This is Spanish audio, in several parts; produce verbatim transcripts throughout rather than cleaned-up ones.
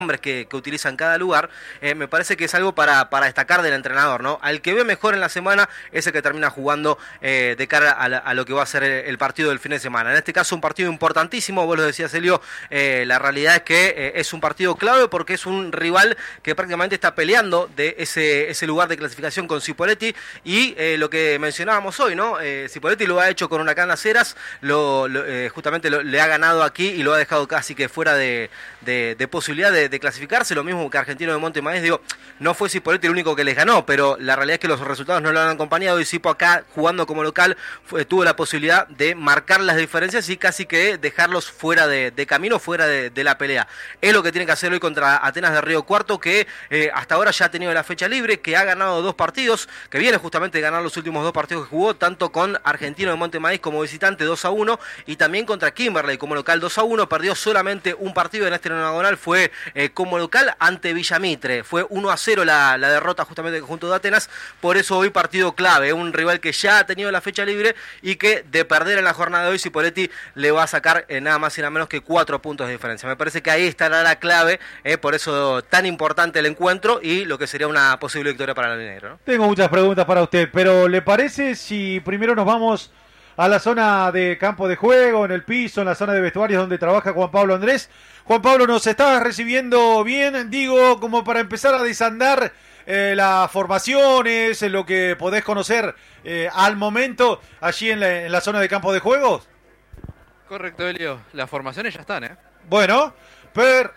nombres que, que utiliza en cada lugar, eh, me parece que es algo para, para destacar del entrenador, ¿no? Al que ve mejor en la semana es el que termina jugando eh, de cara a, la, a lo que va a ser el, el partido del fin de semana. En este caso un partido importantísimo, vos lo decías, Elio, eh, la realidad es que eh, es un partido clave porque es un rival que prácticamente está peleando de ese, ese lugar de clasificación con Cipolletti y eh, lo que mencionábamos hoy, ¿no? Eh, Cipolletti lo ha hecho con Huracán Las Heras, lo, lo, eh, justamente lo, le ha ganado aquí y lo ha dejado casi que fuera de, de, de posibilidad de de clasificarse, lo mismo que Argentino de Monte Maíz. Digo, no fue Cipolletti el único que les ganó, pero la realidad es que los resultados no lo han acompañado y Cipo acá, jugando como local, fue, tuvo la posibilidad de marcar las diferencias y casi que dejarlos fuera de, de camino, fuera de, de la pelea. Es lo que tiene que hacer hoy contra Atenas de Río Cuarto, que eh, hasta ahora ya ha tenido la fecha libre, que ha ganado dos partidos, que viene justamente de ganar los últimos dos partidos que jugó, tanto con Argentino de Monte Maíz como visitante dos a uno, y también contra Kimberley como local dos a uno, perdió solamente un partido en este nonagonal, fue eh, como local ante Villamitre, fue uno a cero la, la derrota justamente del conjunto de Atenas, por eso hoy partido clave, un rival que ya ha tenido la fecha libre y que de perder en la jornada de hoy Cipolletti le va a sacar eh, nada más y nada menos que cuatro puntos de diferencia. Me parece que ahí estará la clave, eh, por eso tan importante el encuentro y lo que sería una posible victoria para el albinegro, ¿no? Tengo muchas preguntas para usted, pero ¿le parece si primero nos vamos a la zona de campo de juego, en el piso, en la zona de vestuarios donde trabaja Juan Pablo Andrés? Juan Pablo, ¿nos estabas recibiendo bien? Digo, como para empezar a desandar eh, las formaciones, lo que podés conocer eh, al momento allí en la, en la zona de campo de juegos. Correcto, Elio. Las formaciones ya están, ¿eh? Bueno, per...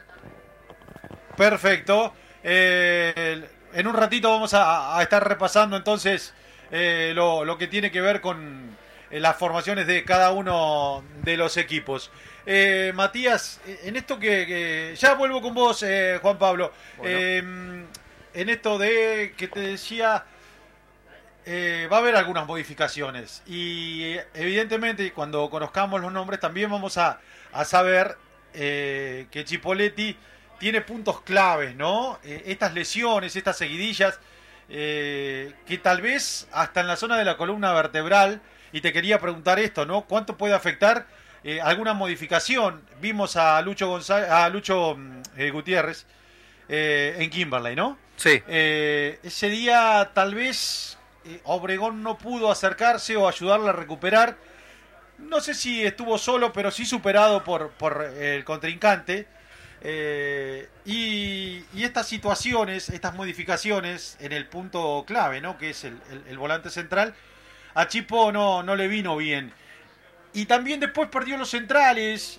perfecto. Eh, en un ratito vamos a, a estar repasando entonces eh, lo, lo que tiene que ver con eh, las formaciones de cada uno de los equipos. Eh, Matías, en esto que, que... Ya vuelvo con vos, eh, Juan Pablo. Bueno. Eh, en esto de que te decía... Eh, va a haber algunas modificaciones y evidentemente cuando conozcamos los nombres también vamos a, a saber eh, que Cipolletti tiene puntos claves, ¿no? Eh, estas lesiones, estas seguidillas, eh, que tal vez hasta en la zona de la columna vertebral, y te quería preguntar esto, ¿no? ¿Cuánto puede afectar eh, alguna modificación? Vimos a Lucho, González, a Lucho eh, Gutiérrez eh, en Kimberley, ¿no? Sí. Eh, ese día tal vez eh, Obregón no pudo acercarse o ayudarle a recuperar. No sé si estuvo solo, pero sí superado por, por el contrincante. Eh, y, y estas situaciones, estas modificaciones en el punto clave, ¿no? Que es el, el, el volante central, a Chipo no, no le vino bien. Y también después perdió los centrales,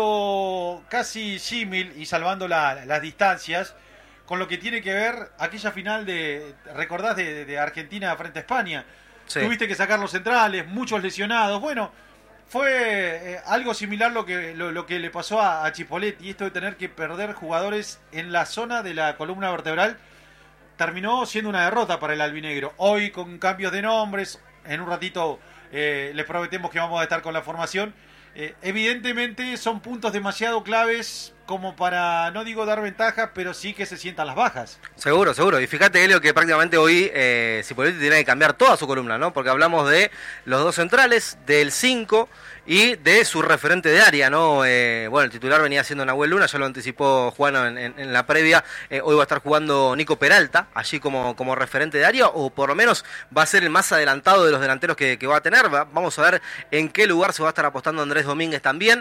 esto casi símil y salvando la, las distancias, con lo que tiene que ver aquella final de, recordás, de, de Argentina frente a España. Sí. Tuviste que sacar los centrales, muchos lesionados, bueno... Fue eh, algo similar lo que lo, lo que le pasó a, a Cipolletti, y esto de tener que perder jugadores en la zona de la columna vertebral terminó siendo una derrota para el albinegro. Hoy con cambios de nombres, en un ratito eh, les prometemos que vamos a estar con la formación. Eh, evidentemente son puntos demasiado claves como para, no digo dar ventaja, pero sí que se sientan las bajas. Seguro, seguro. Y fíjate, Elio, que prácticamente hoy eh, Cipolletti tiene que cambiar toda su columna, ¿no? Porque hablamos de los dos centrales, del cinco y de su referente de área, ¿no? Eh, bueno, el titular venía siendo Nahuel Luna, ya lo anticipó Juan en, en, en la previa. Eh, hoy va a estar jugando Nico Peralta, allí como, como referente de área, o por lo menos va a ser el más adelantado de los delanteros que, que va a tener. Va, vamos a ver en qué lugar se va a estar apostando Andrés Domínguez también.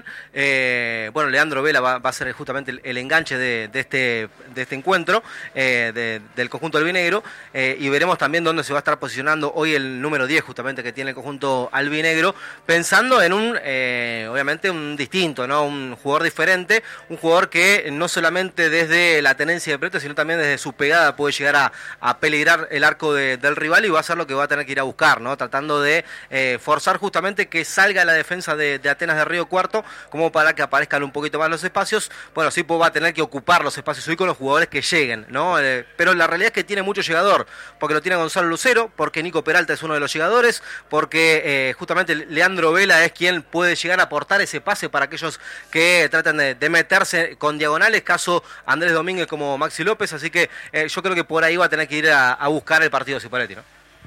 Eh, bueno, Leandro Vela va, va a ser justamente el, el enganche de, de, este, de este encuentro eh, de, del conjunto albinegro, eh, y veremos también dónde se va a estar posicionando hoy el número diez justamente que tiene el conjunto albinegro, pensando en un, eh, obviamente un distinto, ¿no? Un jugador diferente, un jugador que no solamente desde la tenencia de pelota, sino también desde su pegada puede llegar a, a peligrar el arco de, del rival, y va a ser lo que va a tener que ir a buscar, ¿no? Tratando de eh, forzar justamente que salga la defensa de, de Atenas de Río Cuarto, como para que aparezcan un poquito más los espacios. Bueno, Cipo va a tener que ocupar los espacios hoy con los jugadores que lleguen, ¿no? Eh, pero la realidad es que tiene mucho llegador, porque lo tiene Gonzalo Lucero, porque Nico Peralta es uno de los llegadores, porque eh, justamente Leandro Vela es quien puede llegar a aportar ese pase para aquellos que tratan de, de meterse con diagonales, caso Andrés Domínguez como Maxi López, así que eh, yo creo que por ahí va a tener que ir a, a buscar el partido Cipolletti, ¿no?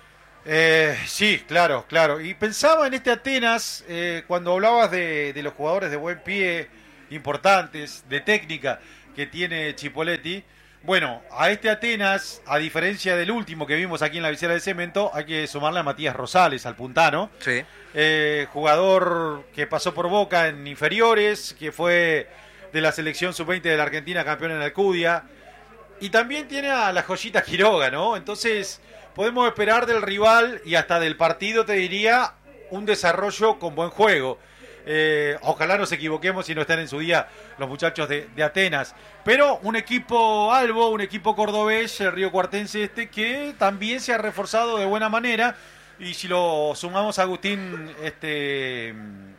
Eh, sí, claro, claro. Y pensaba en este Atenas, eh, cuando hablabas de, de los jugadores de buen pie, importantes, de técnica, que tiene Chipoleti. Bueno, a este Atenas, a diferencia del último que vimos aquí en la visera de Cemento, hay que sumarle a Matías Rosales, al puntano. Sí. Eh, jugador que pasó por Boca en inferiores, que fue de la selección sub veinte de la Argentina, campeón en Alcudia. Y también tiene a la joyita Quiroga, ¿no? Entonces, podemos esperar del rival y hasta del partido, te diría, un desarrollo con buen juego. Eh, ojalá nos equivoquemos y no estén en su día los muchachos de, de Atenas. Pero un equipo albo, un equipo cordobés, el Río Cuartense este, que también se ha reforzado de buena manera. Y si lo sumamos a Agustín este,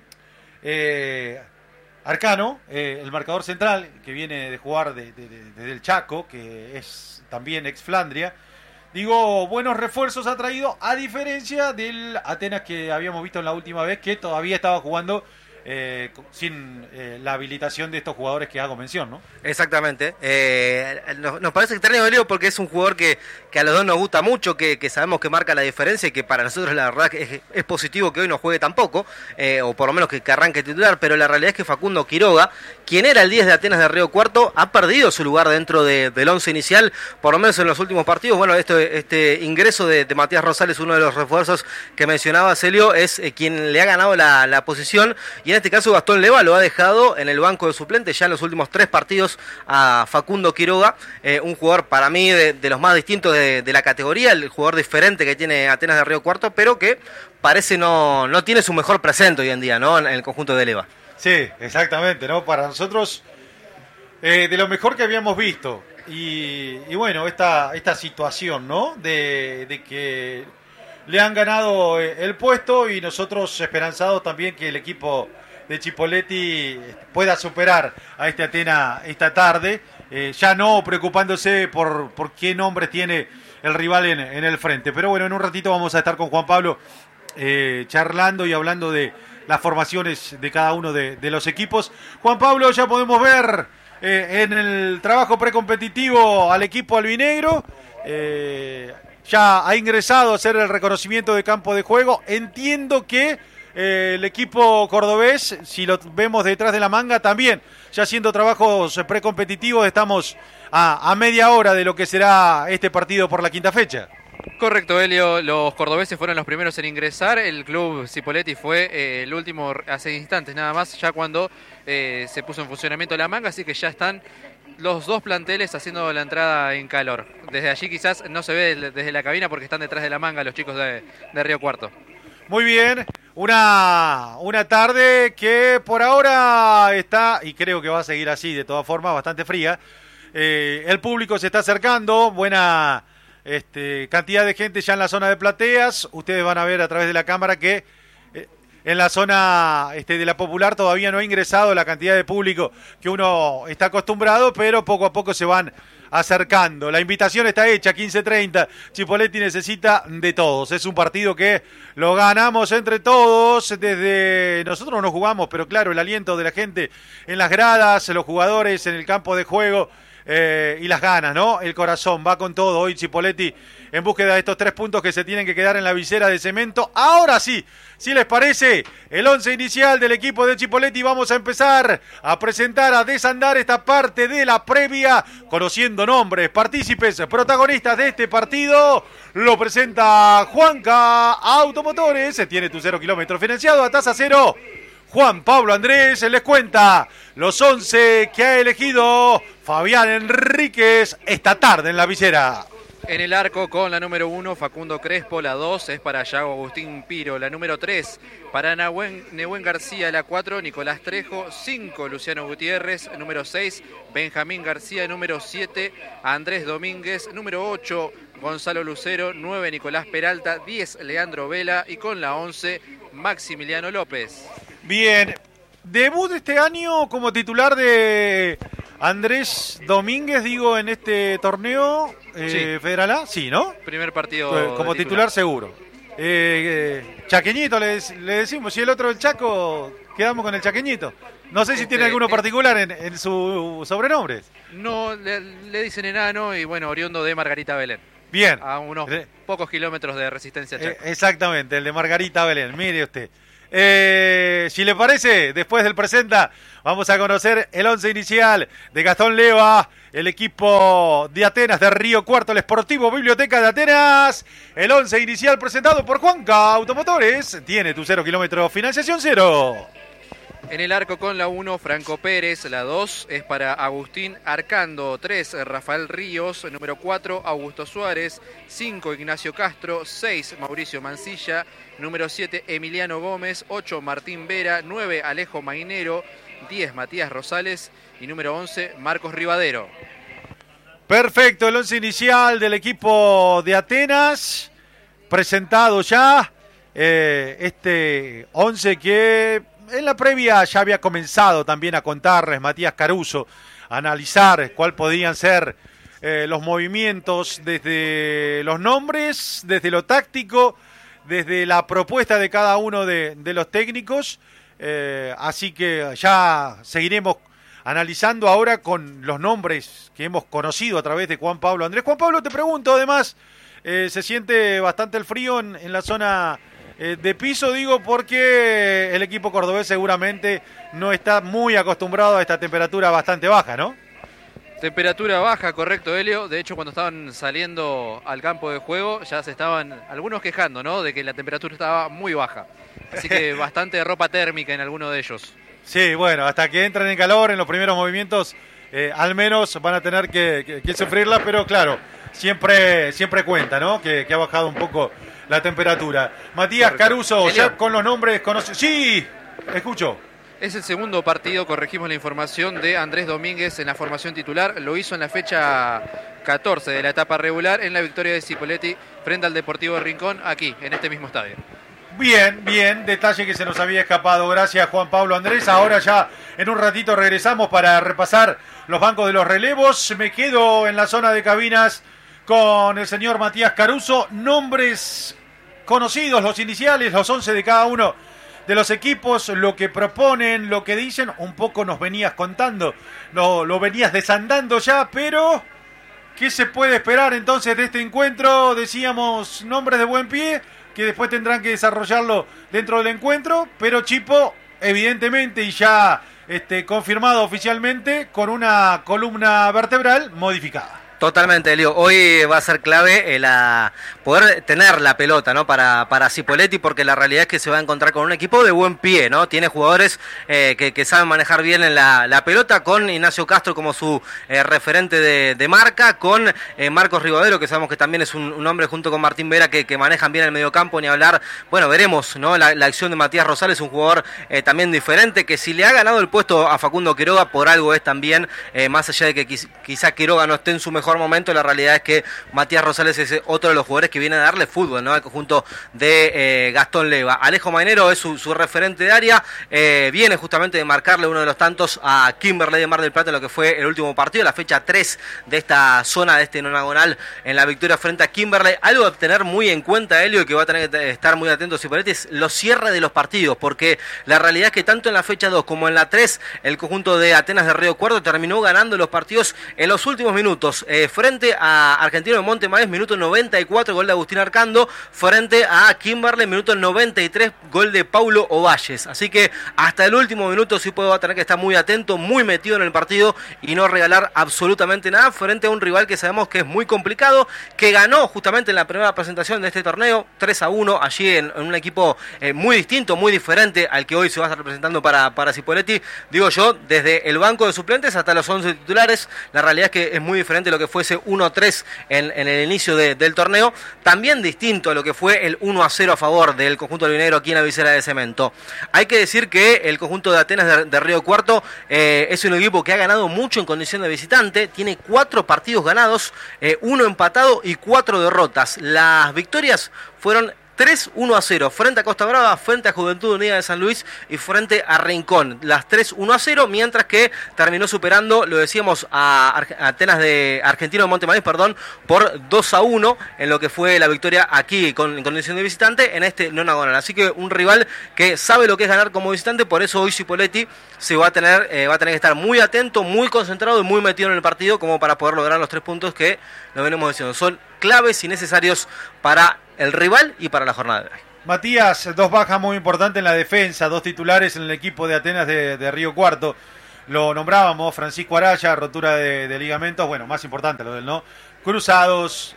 eh, Arcano, eh, el marcador central, que viene de jugar desde de, de, de el Chaco, que es también ex Flandria. Digo, buenos refuerzos ha traído, a diferencia del Atenas que habíamos visto en la última vez, que todavía estaba jugando eh, sin eh, la habilitación de estos jugadores que hago mención, ¿no? Exactamente. Eh, nos, nos parece extraño, Leo, porque es un jugador que, que a los dos nos gusta mucho, que, que sabemos que marca la diferencia y que para nosotros la verdad es, es positivo que hoy no juegue tampoco, eh, o por lo menos que, que arranque titular, pero la realidad es que Facundo Quiroga, quien era el diez de Atenas de Río Cuarto, ha perdido su lugar dentro de, del once inicial, por lo menos en los últimos partidos. Bueno, este, este ingreso de, de Matías Rosales, uno de los refuerzos que mencionaba Celio, es eh, quien le ha ganado la, la posición, y en este caso Gastón Leva lo ha dejado en el banco de suplentes ya en los últimos tres partidos a Facundo Quiroga, eh, un jugador para mí de, de los más distintos de, de la categoría, el jugador diferente que tiene Atenas de Río Cuarto, pero que parece no, no tiene su mejor presente hoy en día, ¿no? En el conjunto de Leva. Sí, exactamente, ¿no? Para nosotros, eh, de lo mejor que habíamos visto. Y, y bueno, esta, esta situación, ¿no? De, de que le han ganado el puesto y nosotros esperanzados también que el equipo de Chipoleti pueda superar a este Atenas esta tarde, eh, ya no preocupándose por, por qué nombre tiene el rival en, en el frente. Pero bueno, en un ratito vamos a estar con Juan Pablo eh, charlando y hablando de las formaciones de cada uno de, de los equipos. Juan Pablo, ya podemos ver eh, en el trabajo precompetitivo al equipo albinegro. Eh, ya ha ingresado a hacer el reconocimiento de campo de juego. Entiendo que eh, el equipo cordobés, si lo vemos detrás de la manga, también ya haciendo trabajos precompetitivos. Estamos a, a media hora de lo que será este partido por la quinta fecha. Correcto, Helio. Los cordobeses fueron los primeros en ingresar. El club Cipolletti fue eh, el último hace instantes nada más, ya cuando eh, se puso en funcionamiento la manga, así que ya están los dos planteles haciendo la entrada en calor. Desde allí quizás no se ve desde la cabina porque están detrás de la manga los chicos de, de Río Cuarto. Muy bien, una, una tarde que por ahora está, y creo que va a seguir así de todas formas, bastante fría. Eh, el público se está acercando, buena este, cantidad de gente ya en la zona de plateas. Ustedes van a ver a través de la cámara que eh, en la zona este, de la Popular todavía no ha ingresado la cantidad de público que uno está acostumbrado, pero poco a poco se van acercando. La invitación está hecha, quince treinta. Chipolletti necesita de todos. Es un partido que lo ganamos entre todos. Desde nosotros no jugamos, pero claro, el aliento de la gente en las gradas, los jugadores en el campo de juego eh, y las ganas, ¿no? El corazón va con todo. Hoy Chipolletti en búsqueda de estos tres puntos que se tienen que quedar en la visera de Cemento. Ahora sí, si les parece, el once inicial del equipo de Chipolletti. Vamos a empezar a presentar, a desandar esta parte de la previa, conociendo nombres, partícipes, protagonistas de este partido. Lo presenta Juanca Automotores. Tiene tu cero kilómetro financiado a tasa cero. Juan Pablo Andrés les cuenta los once que ha elegido Fabián Enríquez esta tarde en la visera. En el arco con la número uno, Facundo Crespo. La dos es para Yago Agustín Piro. La número tres para Nehuen, Nehuen García. La cuatro, Nicolás Trejo. cinco, Luciano Gutiérrez. Número seis, Benjamín García. Número siete, Andrés Domínguez. Número ocho, Gonzalo Lucero. nueve, Nicolás Peralta. diez, Leandro Vela. Y con la once, Maximiliano López. Bien, debut este año como titular de Andrés Domínguez, digo, en este torneo eh, Sí. Federal A, sí, ¿no? Primer partido Eh, como de titular seguro. Eh, eh, Chaqueñito le, le decimos, si el otro el Chaco, quedamos con el Chaqueñito. No sé si Este, tiene alguno eh, particular en, en su sobrenombre. No, le, le dicen enano y bueno, oriundo de Margarita Belén. Bien. A unos Eh, pocos kilómetros de Resistencia eh, Chaco. exactamente, el de Margarita Belén, mire usted. Eh, si le parece, después del presenta, vamos a conocer el once inicial de Gastón Leva, el equipo de Atenas de Río Cuarto, el Sportivo Biblioteca de Atenas. El once inicial presentado por Juanca Automotores. Tiene tu cero kilómetro, financiación cero. En el arco con la uno, Franco Pérez. La dos es para Agustín Arcando. tres, Rafael Ríos. Número cuatro, Augusto Suárez. cinco, Ignacio Castro. seis, Mauricio Mancilla. Número siete, Emiliano Gómez. ocho, Martín Vera. nueve, Alejo Mainero. diez, Matías Rosales. Y número once, Marcos Rivadero. Perfecto, el once inicial del equipo de Atenas. Presentado ya. Eh, este once que en la previa ya había comenzado también a contarles Matías Caruso, a analizar cuál podían ser eh, los movimientos desde los nombres, desde lo táctico, desde la propuesta de cada uno de, de los técnicos. Eh, así que ya seguiremos analizando ahora con los nombres que hemos conocido a través de Juan Pablo Andrés. Juan Pablo, te pregunto además, eh, se siente bastante el frío en, en la zona eh, de piso, digo, porque el equipo cordobés seguramente no está muy acostumbrado a esta temperatura bastante baja, ¿no? Temperatura baja, correcto, Helio. De hecho, cuando estaban saliendo al campo de juego, ya se estaban algunos quejando, ¿no?, de que la temperatura estaba muy baja. Así que bastante ropa térmica en alguno de ellos. Sí, bueno, hasta que entren en calor en los primeros movimientos, eh, al menos van a tener que, que, que sufrirla, pero claro, siempre, siempre cuenta, ¿no?, que, que ha bajado un poco la temperatura. Matías Correcto. Caruso, Helio, ya con los nombres conocidos. Sí, escucho. Es el segundo partido, corregimos la información, de Andrés Domínguez en la formación titular. Lo hizo en la fecha catorce de la etapa regular en la victoria de Cipolletti frente al Deportivo Rincón, aquí, en este mismo estadio. Bien, bien, detalle que se nos había escapado. Gracias, Juan Pablo Andrés. Ahora ya en un ratito regresamos para repasar los bancos de los relevos. Me quedo en la zona de cabinas con el señor Matías Caruso. Nombres conocidos, los iniciales, los once de cada uno de los equipos, lo que proponen, lo que dicen. Un poco nos venías contando, lo, lo venías desandando ya, pero ¿qué se puede esperar entonces de este encuentro? Decíamos nombres de buen pie, que después tendrán que desarrollarlo dentro del encuentro, pero Chipo, evidentemente, y ya este, confirmado oficialmente, con una columna vertebral modificada. Totalmente, Elio. Hoy va a ser clave eh, la, poder tener la pelota, ¿no?, para, para Cipolletti, porque la realidad es que se va a encontrar con un equipo de buen pie, ¿no? Tiene jugadores eh, que, que saben manejar bien en la, la pelota, con Ignacio Castro como su eh, referente de, de marca, con eh, Marcos Rivadero, que sabemos que también es un, un hombre junto con Martín Vera que, que manejan bien el mediocampo, ni hablar. Bueno, veremos, ¿no?, la, la acción de Matías Rosales, un jugador eh, también diferente, que si le ha ganado el puesto a Facundo Quiroga, por algo es también, eh, más allá de que quiz, quizá Quiroga no esté en su mejor momento, la realidad es que Matías Rosales es otro de los jugadores que viene a darle fútbol, ¿no?, al conjunto de eh, Gastón Leva. Alejo Mainero es su, su referente de área, eh, viene justamente de marcarle uno de los tantos a Kimberley de Mar del Plata en lo que fue el último partido, la fecha tres de esta zona, de este nonagonal, en la victoria frente a Kimberley. Algo a tener muy en cuenta, Helio, y que va a tener que estar muy atento Cipolletti, es los cierres de los partidos, porque la realidad es que tanto en la fecha dos como en la tres, el conjunto de Atenas de Río Cuarto terminó ganando los partidos en los últimos minutos, eh, frente a Argentino de Monte Maíz, minuto noventa y cuatro, gol de Agustín Arcando, frente a Kimberley, minuto noventa y tres, gol de Paulo Ovalles. Así que hasta el último minuto sí puedo tener que estar muy atento, muy metido en el partido y no regalar absolutamente nada frente a un rival que sabemos que es muy complicado, que ganó justamente en la primera presentación de este torneo tres a uno, allí en, en un equipo eh, muy distinto, muy diferente al que hoy se va a estar representando para, para Cipolletti. Digo yo, desde el banco de suplentes hasta los once titulares, la realidad es que es muy diferente lo que fue ese uno a tres en, en el inicio de, del torneo, también distinto a lo que fue el uno a cero a favor del conjunto albinegro aquí en la visera de cemento. Hay que decir que el conjunto de Atenas de, de Río Cuarto eh, es un equipo que ha ganado mucho en condición de visitante, tiene cuatro partidos ganados, eh, uno empatado y cuatro derrotas. Las victorias fueron tres uno a cero frente a Costa Brava, frente a Juventud Unida de San Luis y frente a Rincón. Las tres uno a cero, mientras que terminó superando, lo decíamos, a, Ar- a Atenas de Argentino de Montemaíz, perdón, por dos a uno en lo que fue la victoria aquí con, en condición de visitante en este nonagonal. Así que un rival que sabe lo que es ganar como visitante, por eso hoy Cipolletti se va a tener, eh, va a tener que estar muy atento, muy concentrado y muy metido en el partido como para poder lograr los tres puntos que lo venimos diciendo. Son claves y necesarios para el rival y para la jornada de hoy. Matías, dos bajas muy importantes en la defensa, dos titulares en el equipo de Atenas de, de Río Cuarto. Lo nombrábamos, Francisco Araya, rotura de, de ligamentos, bueno, más importante lo del no. Cruzados,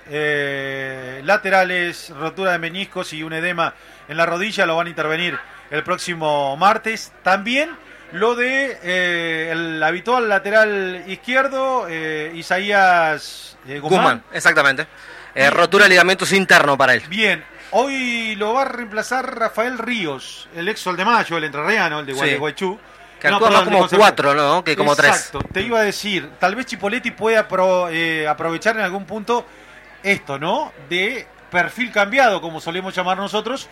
eh, laterales, rotura de meniscos y un edema en la rodilla, lo van a intervenir el próximo martes. También lo de eh, el habitual lateral izquierdo, eh, Isaías eh, Guzmán. Guzmán, exactamente. Eh, rotura de ligamentos interno para él. Bien, hoy lo va a reemplazar Rafael Ríos, el ex Sol de Mayo, el entrerriano, el de Gualeguaychú. Sí. Que actúa no, más como cuatro, ¿no? Que como tres. Exacto, te iba a decir, tal vez Chipoletti pueda apro eh, aprovechar en algún punto esto, ¿no? De perfil cambiado, como solemos llamar nosotros.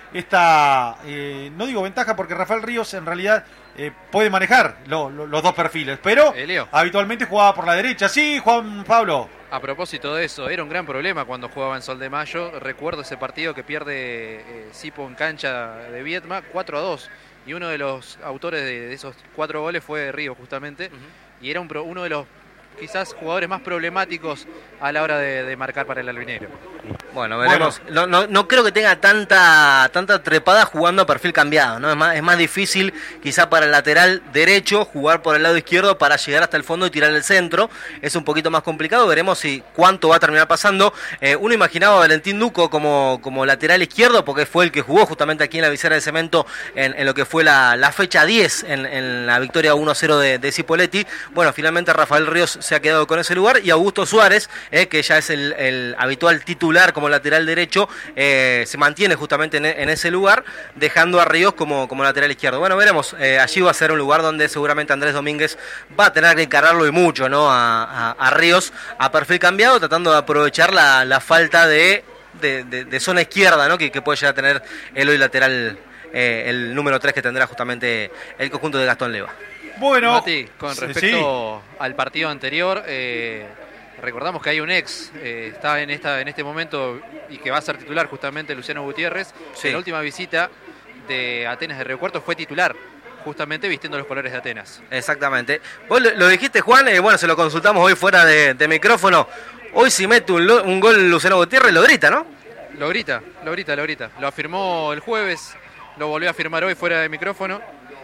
Esta, eh, no digo ventaja porque Rafael Ríos en realidad eh, puede manejar lo, lo, los dos perfiles, pero Elio. habitualmente jugaba por la derecha. Sí, Juan Pablo. A propósito de eso, era un gran problema cuando jugaba en Sol de Mayo. Recuerdo ese partido que pierde eh, Sipo en cancha de Viedma, cuatro a dos. Y uno de los autores de, de esos cuatro goles fue Río, justamente. Uh-huh. Y era un pro, uno de los quizás jugadores más problemáticos a la hora de, de marcar para el albinegro. Bueno, veremos. Bueno. No, no, no creo que tenga tanta tanta trepada jugando a perfil cambiado, ¿no? Es más, es más difícil quizá para el lateral derecho jugar por el lado izquierdo para llegar hasta el fondo y tirar el centro. Es un poquito más complicado. Veremos si cuánto va a terminar pasando. Eh, uno imaginaba a Valentín Duco como, como lateral izquierdo porque fue el que jugó justamente aquí en la visera de Cemento en, en lo que fue la, la fecha diez en, en la victoria uno a cero de, de Cipoletti. Bueno, finalmente Rafael Ríos se ha quedado con ese lugar y Augusto Suárez, eh, que ya es el, el habitual titular como lateral derecho, eh, se mantiene justamente en, en ese lugar, dejando a Ríos como, como lateral izquierdo. Bueno, veremos, eh, allí va a ser un lugar donde seguramente Andrés Domínguez va a tener que encararlo y mucho, ¿no? A, a, a Ríos a perfil cambiado, tratando de aprovechar la, la falta de, de, de, de zona izquierda, ¿no? Que, que puede llegar a tener el hoy lateral, eh, el número tres que tendrá justamente el conjunto de Gastón Leva. Bueno, Mati, con respecto sí. al partido anterior, eh, recordamos que hay un ex, eh, está en esta en este momento y que va a ser titular justamente, Luciano Gutiérrez. Sí. En la última visita de Atenas de Río Cuarto fue titular, justamente vistiendo los colores de Atenas. Exactamente. Vos lo, lo dijiste, Juan, eh, bueno, se lo consultamos hoy fuera de, de micrófono. Hoy si mete un, un gol Luciano Gutiérrez, lo grita, ¿no? Lo grita, lo grita, lo grita. Lo afirmó el jueves, lo volvió a afirmar hoy fuera de micrófono.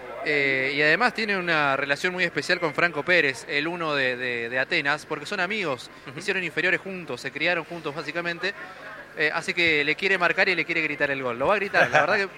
Eh, y además tiene una relación muy especial con Franco Pérez, el uno de, de, de Atenas, porque son amigos, uh-huh. hicieron inferiores juntos, se criaron juntos básicamente, eh, así que le quiere marcar y le quiere gritar el gol. Lo va a gritar, la verdad que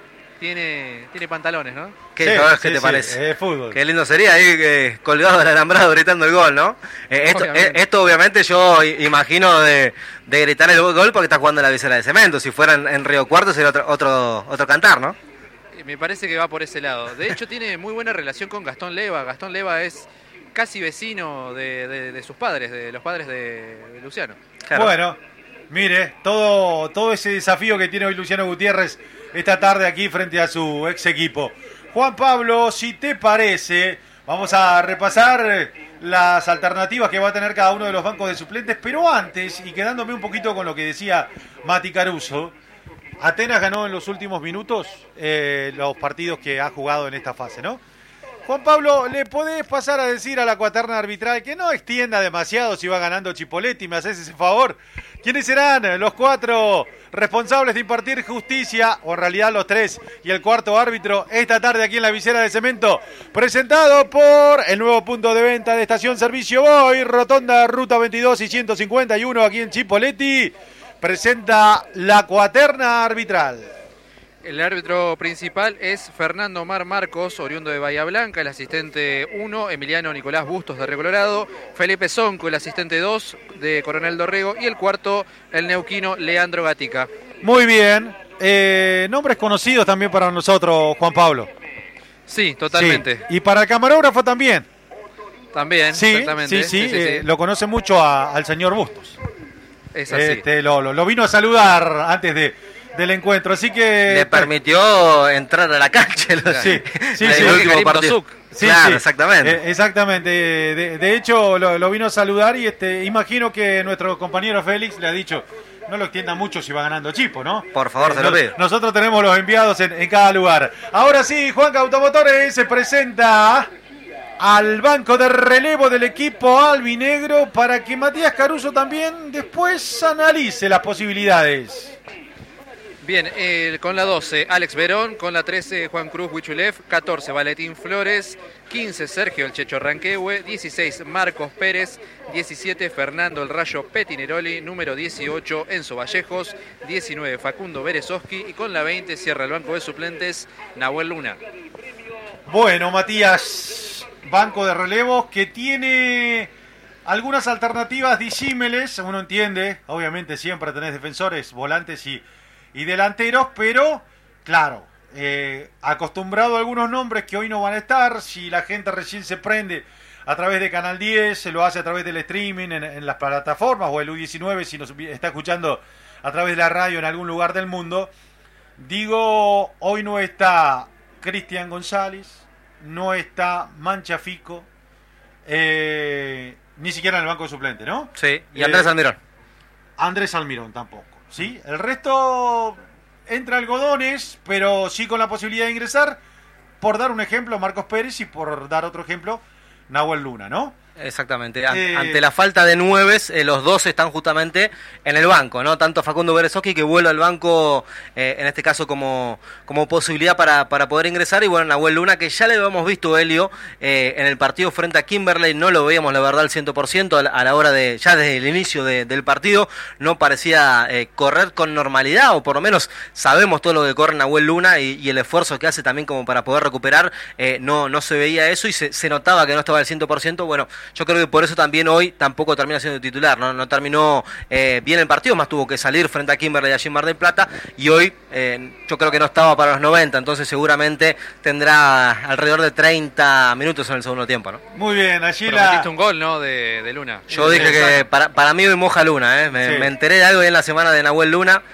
tiene, tiene pantalones, ¿no? ¿Qué, sí, ¿qué sí, te sí, parece? Es fútbol. Qué lindo sería ahí eh, colgado del alambrado gritando el gol, ¿no? Eh, esto, eh, esto obviamente yo imagino de, de gritar el gol porque está jugando en la visera de Cemento. Si fuera en, en Río Cuarto sería otro, otro, otro cantar, ¿no? Me parece que va por ese lado. De hecho, tiene muy buena relación con Gastón Leva. Gastón Leva es casi vecino de, de, de sus padres, de los padres de, de Luciano. Claro. Bueno, mire, todo, todo ese desafío que tiene hoy Luciano Gutiérrez esta tarde aquí frente a su ex equipo. Juan Pablo, si te parece, vamos a repasar las alternativas que va a tener cada uno de los bancos de suplentes, pero antes, y quedándome un poquito con lo que decía Mati Caruso, Atenas ganó en los últimos minutos eh, los partidos que ha jugado en esta fase, ¿no? Juan Pablo, ¿le podés pasar a decir a la cuaterna arbitral que no extienda demasiado si va ganando Chipoletti? ¿Me haces ese favor? ¿Quiénes serán los cuatro responsables de impartir justicia, o en realidad los tres, y el cuarto árbitro esta tarde aquí en la visera de Cemento? Presentado por el nuevo punto de venta de Estación Servicio Boy, Rotonda Ruta veintidós y ciento cincuenta y uno aquí en Chipoletti. Presenta la cuaterna arbitral. El árbitro principal es Fernando Mar Marcos, oriundo de Bahía Blanca, el asistente uno, Emiliano Nicolás Bustos de Río Colorado, Felipe Zonco, el asistente dos de Coronel Dorrego, y el cuarto, el neuquino Leandro Gatica. Muy bien. Eh, nombres conocidos también para nosotros, Juan Pablo. Sí, totalmente. Sí. Y para el camarógrafo también. También, sí, exactamente. Sí, sí, sí, sí, eh, sí. lo conoce mucho a, al señor Bustos. Es así. Este, lo, lo, lo vino a saludar antes de, del encuentro, así que... Le permitió entrar a la cancha. Sí, sí, sí. sí. El último partido. Sí, claro, sí. exactamente. Eh, exactamente. De, de hecho, lo, lo vino a saludar y este, imagino que nuestro compañero Félix le ha dicho, no lo extienda mucho si va ganando Chipo, ¿no? Por favor, eh, se lo pido. Nosotros tenemos los enviados en, en cada lugar. Ahora sí, Juanca Automotores se presenta al banco de relevo del equipo albinegro para que Matías Caruso también después analice las posibilidades. Bien, eh, con la doce, Alex Verón, con la trece, Juan Cruz Huichulev, catorce, Valentín Flores, quince, Sergio El Checho Ranquehue, dieciséis, Marcos Pérez, diecisiete, Fernando El Rayo Petineroli, número dieciocho, Enzo Vallejos, diecinueve, Facundo Berezovsky y con la veinte cierra el banco de suplentes, Nahuel Luna. Bueno, Matías, banco de relevos que tiene algunas alternativas disímiles, uno entiende, obviamente siempre tenés defensores, volantes y, y delanteros, pero claro, eh, acostumbrado a algunos nombres que hoy no van a estar, si la gente recién se prende a través de Canal diez, se lo hace a través del streaming en, en las plataformas, o el U diecinueve si nos está escuchando a través de la radio en algún lugar del mundo. Digo, hoy no está Cristian González, no está Manchafico, eh, ni siquiera en el banco de suplente, ¿no? Sí, y Andrés eh, Almirón. Andrés Almirón tampoco, ¿sí? El resto entra algodones, pero sí con la posibilidad de ingresar, por dar un ejemplo, Marcos Pérez, y por dar otro ejemplo, Nahuel Luna, ¿no? Exactamente, An- Eh, ante la falta de nueves, eh, los dos están justamente en el banco, ¿no? Tanto Facundo Berezovsky, que vuelve al banco, eh, en este caso como, como posibilidad para, para poder ingresar, y bueno, Nahuel Luna, que ya le habíamos visto, Helio, eh, en el partido frente a Kimberley, no lo veíamos la verdad al cien por ciento a la, a la hora de, ya desde el inicio de, del partido, no parecía eh, correr con normalidad, o por lo menos sabemos todo lo que corre Nahuel Luna y, y el esfuerzo que hace también como para poder recuperar, eh, no, no se veía eso y se, se notaba que no estaba al cien por ciento, bueno, yo creo que por eso también hoy tampoco termina siendo titular, no, no terminó eh, bien el partido, más tuvo que salir frente a Kimberley allí en Mar del Plata, y hoy eh, yo creo que no estaba para los noventa, entonces seguramente tendrá alrededor de treinta minutos en el segundo tiempo, ¿no? Muy bien, allí Prometiste la... un gol, ¿no? De, de Luna. Yo dije que para, para mí hoy moja Luna, ¿eh? me, Sí. me enteré de algo ahí en la semana de Nahuel Luna,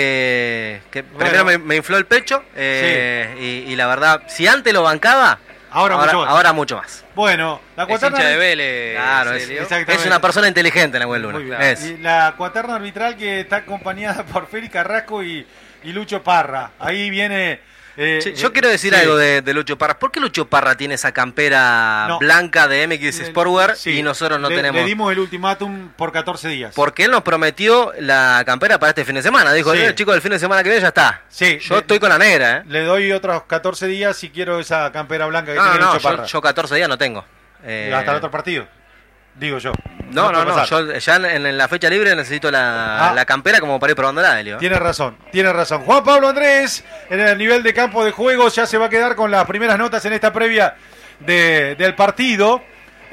que, que Bueno. primero me, me infló el pecho, eh, y, y la verdad, si antes lo bancaba, Ahora ahora, mucho más. ahora mucho más. Bueno, la Es cuaterna... hincha de Vélez. Claro, se es, lió. exactamente. es una persona inteligente, Nahuel Luna. Muy bien. Es. Y la cuaterna arbitral que está acompañada por Félix Carrasco y, y Lucho Parra. Ahí viene... eh, Che, yo eh, quiero decir sí. algo de, de Lucho Parra. ¿Por qué Lucho Parra tiene esa campera No. blanca de M X Sportwear Sí. y nosotros no le, tenemos? Le dimos el ultimátum por catorce días. Porque él nos prometió la campera para este fin de semana. Dijo, Sí. eh, chicos, el fin de semana que viene ya está. Sí, Yo le- estoy con la negra, ¿eh? Le doy otros catorce días si quiero esa campera blanca que No, tiene no, Lucho yo, Parra. yo catorce días no tengo. Eh, Hasta el otro partido. Digo yo. No, no, puede no. pasar. Yo ya en, en la fecha libre necesito la, Ah. la campera como para ir probándola, Helio. Tiene razón, tiene razón. Juan Pablo Andrés, en el nivel de campo de juego, ya se va a quedar con las primeras notas en esta previa de, del partido.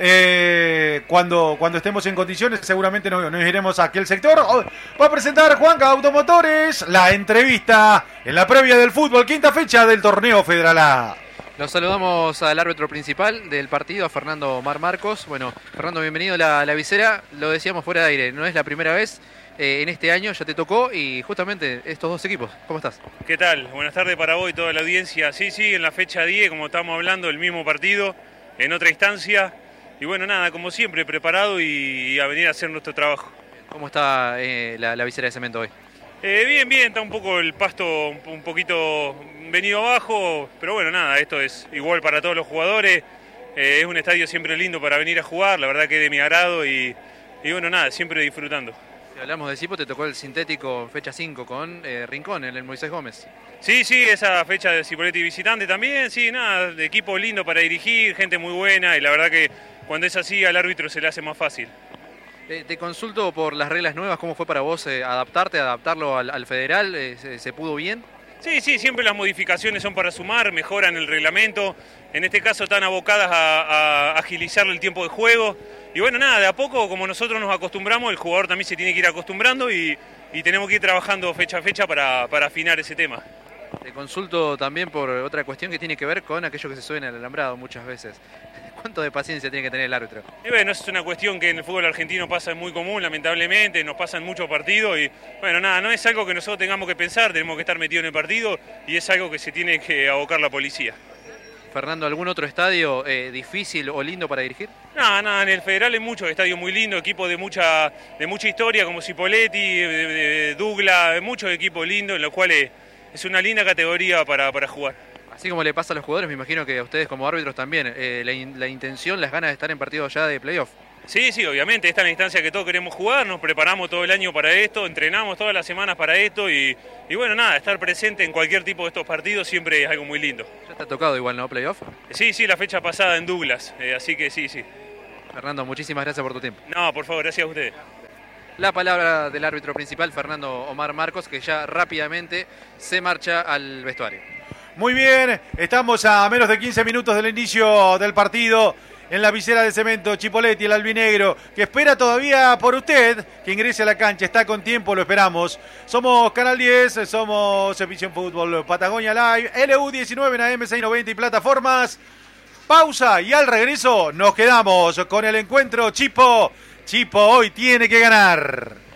Eh, cuando, cuando estemos en condiciones, seguramente nos, nos iremos a aquel sector. Oh, va a presentar Juanca Automotores, la entrevista en la previa del fútbol, quinta fecha del torneo Federal A. Los saludamos al árbitro principal del partido, a Fernando Mar Marcos. Bueno, Fernando, bienvenido a la, la visera. Lo decíamos fuera de aire, no es la primera vez. Eh, en este año ya te tocó y justamente estos dos equipos. ¿Cómo estás? ¿Qué tal? Buenas tardes para vos y toda la audiencia. Sí, sí, en la fecha diez, como estamos hablando, el mismo partido, en otra instancia. Y bueno, nada, como siempre, preparado y, y a venir a hacer nuestro trabajo. ¿Cómo está eh, la, la visera de cemento hoy? Eh, bien, bien, está un poco el pasto un, un poquito venido abajo, pero bueno, nada, esto es igual para todos los jugadores. Eh, es un estadio siempre lindo para venir a jugar, la verdad que es de mi agrado y, y bueno, nada, siempre disfrutando. Si hablamos de Cipo, te tocó el sintético en fecha cinco con eh, Rincón, en el Moisés Gómez. Sí, sí, esa fecha de Cipolletti visitante también, sí, nada, de equipo lindo para dirigir, gente muy buena y la verdad que cuando es así al árbitro se le hace más fácil. Eh, te consulto por las reglas nuevas, ¿cómo fue para vos eh, adaptarte, adaptarlo al, al federal? Eh, ¿se, se pudo bien? Sí, sí, siempre las modificaciones son para sumar, mejoran el reglamento, en este caso están abocadas a, a agilizar el tiempo de juego. Y bueno, nada, de a poco, como nosotros nos acostumbramos, el jugador también se tiene que ir acostumbrando y, y tenemos que ir trabajando fecha a fecha para, para afinar ese tema. Te consulto también por otra cuestión que tiene que ver con aquello que se sube en el alambrado muchas veces. ¿Cuánto de paciencia tiene que tener el árbitro? Y bueno, es una cuestión que en el fútbol argentino pasa muy común, lamentablemente, nos pasan muchos partidos y bueno, nada, no es algo que nosotros tengamos que pensar, tenemos que estar metidos en el partido y es algo que se tiene que abocar la policía. Fernando, ¿algún otro estadio eh, difícil o lindo para dirigir? Nada, nada, en el Federal hay muchos estadios muy lindos, equipos de mucha, de mucha historia como Cipolletti, de, de, de Douglas, muchos equipos lindos en los cuales es una linda categoría para, para jugar. Así como le pasa a los jugadores, me imagino que a ustedes como árbitros también, eh, la, in- la intención, las ganas de estar en partidos ya de playoff. Sí, sí, obviamente, esta es la instancia que todos queremos jugar, nos preparamos todo el año para esto, entrenamos todas las semanas para esto y, y bueno, nada, estar presente en cualquier tipo de estos partidos siempre es algo muy lindo. Ya te ha tocado igual, ¿no? Playoff. Sí, sí, la fecha pasada en Douglas, eh, así que sí, sí. Fernando, muchísimas gracias por tu tiempo. No, por favor, gracias a ustedes. La palabra del árbitro principal, Fernando Omar Marcos, que ya rápidamente se marcha al vestuario. Muy bien, estamos a menos de quince minutos del inicio del partido. En la visera de cemento, Chipoletti, el albinegro, que espera todavía por usted, que ingrese a la cancha, está con tiempo, lo esperamos. Somos Canal diez, somos Visión Fútbol Patagonia Live, L U diecinueve en A M seiscientos noventa y plataformas. Pausa y al regreso nos quedamos con el encuentro Chipo. Chipo hoy tiene que ganar.